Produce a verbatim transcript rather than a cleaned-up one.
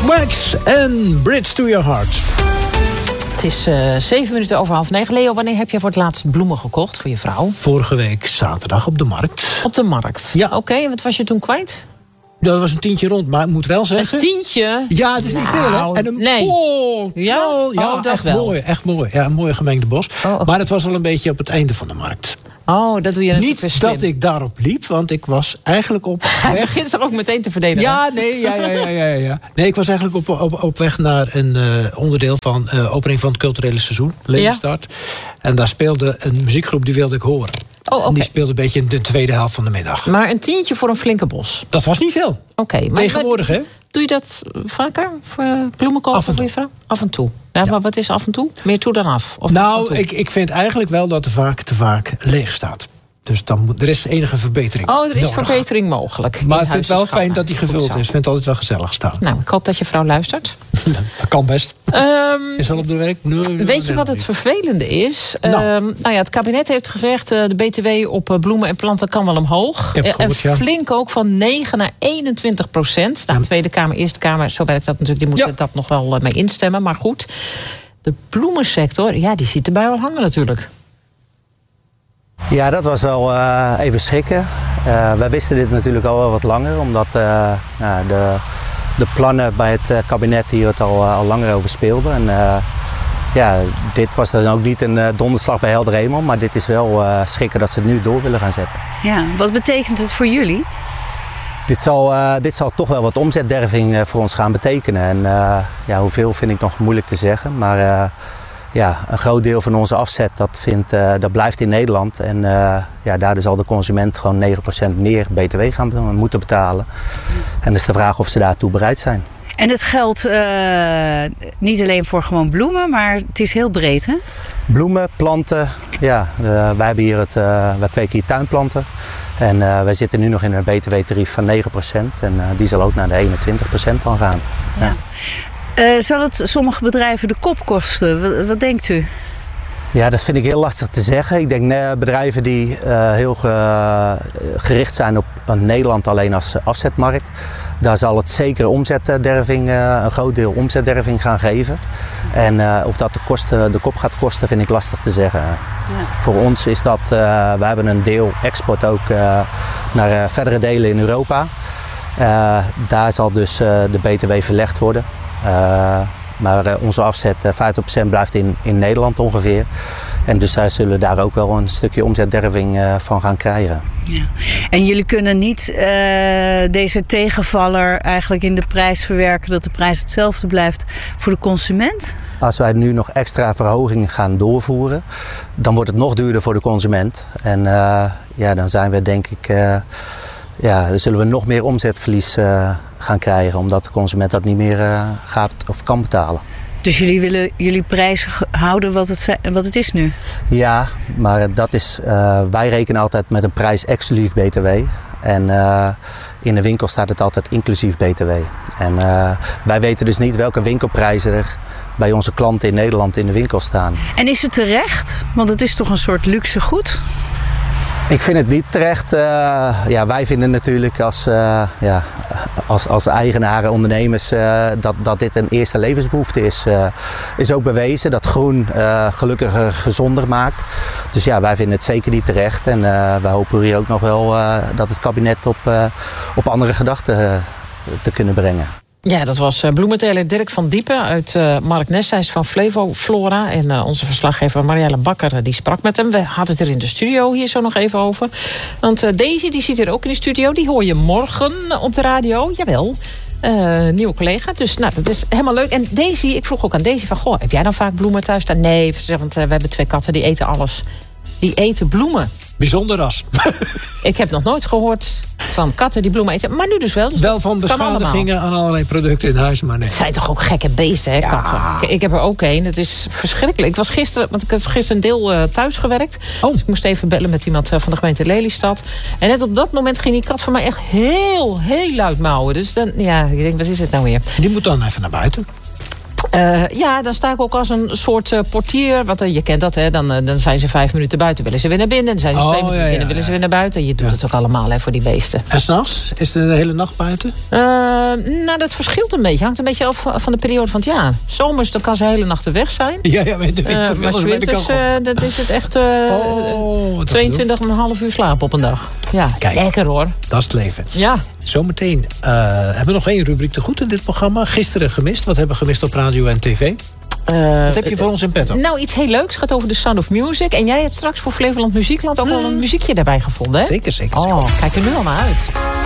Wax en Bridge to Your Heart. Het is uh, zeven minuten over half negen. Leo, wanneer heb je voor het laatst bloemen gekocht voor je vrouw? Vorige week zaterdag op de markt. Op de markt? Ja. Oké, okay, en wat was je toen kwijt? Ja, dat was een tientje rond, maar ik moet wel zeggen... Een tientje? Ja, het is niet nou, veel, hè? En een nee. Oh, ja, oh, ja oh, dat echt wel. mooi, echt mooi. Ja, een mooie gemengde bos. Oh, okay. Maar het was al een beetje op het einde van de markt. Oh, dat doe je natuurlijk Niet dat ik daarop liep, want ik was eigenlijk op weg... Hij begint zich ook meteen te verdedigen. Ja, nee, ja, ja, ja, ja, ja. Nee, ik was eigenlijk op, op, op weg naar een uh, onderdeel van uh, opening van het culturele seizoen, Lelystad. Ja. En daar speelde een muziekgroep, die wilde ik horen. Oh, okay. En die speelde een beetje in de tweede helft van de middag. Maar een tientje voor een flinke bos? Dat was niet veel. Oké. Okay, tegenwoordig, maar, hè? Doe je dat vaker? Voor bloemen kopen voor je vrouw? Af en toe. Ja, ja. Maar wat is af en toe? Meer toe dan af? Of nou, ik, ik vind eigenlijk wel dat er vaak te vaak leeg staat. Dus dan moet, er is enige verbetering. Oh, er is nodig. verbetering mogelijk. Maar ik vind het wel fijn dat die gevuld is. Ik vind het altijd wel gezellig staan. Nou, ik hoop dat je vrouw luistert. Dat kan best. Um, is al op de werk? Nee, weet nee, je wat het niet. vervelende is? Nou. Um, nou ja, het kabinet heeft gezegd... Uh, de B T W op uh, bloemen en planten kan wel omhoog. Ik heb het gehoord, en ja. flink ook van negen naar eenentwintig procent. Nou, Ja. Tweede Kamer, Eerste Kamer, zo werkt dat natuurlijk. Die moeten Ja. dat nog wel uh, mee instemmen. Maar goed, de bloemensector, ja, die ziet erbij wel hangen natuurlijk. Ja, dat was wel uh, even schrikken. Uh, wij wisten dit natuurlijk al wel wat langer, omdat uh, nou, de, de plannen bij het uh, kabinet hier het al, uh, al langer over speelden. En, uh, ja, dit was dan ook niet een uh, donderslag bij helder hemel, maar dit is wel uh, schrikken dat ze het nu door willen gaan zetten. Ja, wat betekent het voor jullie? Dit zal, uh, dit zal toch wel wat omzetderving uh, voor ons gaan betekenen. En uh, ja, hoeveel vind ik nog moeilijk te zeggen, maar... Uh, Ja, een groot deel van onze afzet dat vindt, uh, dat blijft in Nederland. En uh, ja, daardoor zal de consument gewoon negen procent meer B T W gaan moeten betalen. En dus de vraag of ze daartoe bereid zijn. En het geldt uh, niet alleen voor gewoon bloemen, maar het is heel breed, hè? Bloemen, planten. Ja, uh, wij, hebben hier het, uh, wij kweken hier tuinplanten. En uh, wij zitten nu nog in een B T W-tarief van negen procent. En uh, die zal ook naar de eenentwintig procent dan gaan. Ja. Ja. Uh, zal het sommige bedrijven de kop kosten? Wat, wat denkt u? Ja, dat vind ik heel lastig te zeggen. Ik denk nee, bedrijven die uh, heel ge, gericht zijn op Nederland alleen als afzetmarkt. Daar zal het zeker omzetderving, uh, een groot deel omzetderving gaan geven. En uh, of dat de, kosten, de kop gaat kosten, vind ik lastig te zeggen. Ja. Voor ons is dat, uh, we hebben een deel export ook uh, naar uh, verdere delen in Europa. Uh, daar zal dus uh, de B T W verlegd worden. Uh, maar uh, onze afzet, uh, vijftig procent blijft in, in Nederland ongeveer. En dus zij uh, zullen daar ook wel een stukje omzetderving uh, van gaan krijgen. Ja. En jullie kunnen niet uh, deze tegenvaller eigenlijk in de prijs verwerken... dat de prijs hetzelfde blijft voor de consument? Als wij nu nog extra verhogingen gaan doorvoeren... dan wordt het nog duurder voor de consument. En uh, ja, dan zijn we denk ik... Uh, Ja, dan zullen we nog meer omzetverlies uh, gaan krijgen, omdat de consument dat niet meer uh, gaat of kan betalen. Dus jullie willen jullie prijs houden wat het, wat het is nu? Ja, maar dat is, uh, wij rekenen altijd met een prijs exclusief B T W. En uh, in de winkel staat het altijd inclusief B T W. En uh, wij weten dus niet welke winkelprijzen er bij onze klanten in Nederland in de winkel staan. En is het terecht? Want het is toch een soort luxe goed? Ik vind het niet terecht. Uh, ja, wij vinden natuurlijk als, uh, ja, als, als eigenaren, ondernemers, uh, dat, dat dit een eerste levensbehoefte is. Uh, is ook bewezen dat groen uh, gelukkiger, gezonder maakt. Dus ja, wij vinden het zeker niet terecht. En uh, wij hopen hier ook nog wel uh, dat het kabinet op, uh, op andere gedachten uh, te kunnen brengen. Ja, dat was uh, bloementeler Dirk van Diepen uit uh, Marktnes. Hij is van Flevo Flora. En uh, onze verslaggever Marielle Bakker uh, die sprak met hem. We hadden het er in de studio hier zo nog even over. Want uh, Daisy die zit hier ook in de studio. Die hoor je morgen op de radio. Jawel. Uh, nieuwe collega. Dus nou, dat is helemaal leuk. En Daisy, ik vroeg ook aan Daisy van... Goh, heb jij dan vaak bloemen thuis? Nee, want uh, we hebben twee katten die eten alles. Die eten bloemen. Bijzonder ras. Ik heb nog nooit gehoord van katten die bloemen eten. Maar nu dus wel. Dus wel van beschadigingen aan allerlei producten in huis, maar nee. Het zijn toch ook gekke beesten, hè, ja. katten? Ik, ik heb er ook een. Het is verschrikkelijk. Ik was gisteren, want ik heb gisteren een deel uh, thuis gewerkt. Oh. Dus ik moest even bellen met iemand uh, van de gemeente Lelystad. En net op dat moment ging die kat voor mij echt heel, heel luid mauwen. Dus dan, ja, ik denk, wat is het nou weer? Die moet dan even naar buiten. Uh, ja, dan sta ik ook als een soort uh, portier. Want uh, je kent dat, hè? Dan, uh, dan zijn ze vijf minuten buiten, willen ze weer naar binnen. Dan zijn ze oh, twee minuten ja, binnen, ja, willen ze weer naar buiten. Je doet ja. het ook allemaal, hè, voor die beesten. En s'nachts? Is het de hele nacht buiten? Uh, nou, dat verschilt een beetje. Hangt een beetje af van de periode van het jaar. Zomers, dan kan ze hele nachten weg zijn. Ja, ja, met de winter. Uh, maar winters, uh, dat is het echt uh, oh, tweeëntwintig komma vijf uur slaap op een dag. Ja, kijk, lekker hoor. Dat is het leven. Ja. Zometeen uh, hebben we nog één rubriek te goed in dit programma. Gisteren gemist. Wat hebben we gemist op radio en tv? Uh, Wat heb je voor uh, ons in petto? Nou, iets heel leuks. Het gaat over de Sound of Music. En jij hebt straks voor Flevoland Muziekland ook wel een muziekje daarbij gevonden, hè? Zeker, zeker. Oh, zeker. Kijk er nu al naar uit.